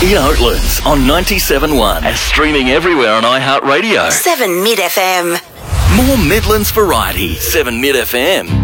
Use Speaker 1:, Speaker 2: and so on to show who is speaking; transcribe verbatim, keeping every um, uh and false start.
Speaker 1: In Oatlands on ninety-seven point one and streaming everywhere on iHeartRadio.
Speaker 2: seven Mid F M.
Speaker 1: More Midlands variety. seven Mid F M.